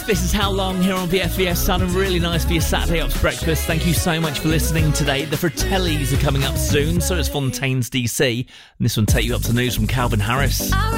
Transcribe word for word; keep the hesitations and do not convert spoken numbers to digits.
This is How Long here on V F V S Sun, and really nice for your Saturday Ops breakfast. Thank you so much for listening today. The Fratellis are coming up soon, so is Fontaine's D C. And this one take you up to news from Calvin Harris.